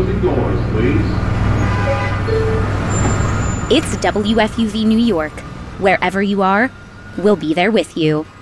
Closing doors, please. It's WFUV New York. Wherever you are, we'll be there with you.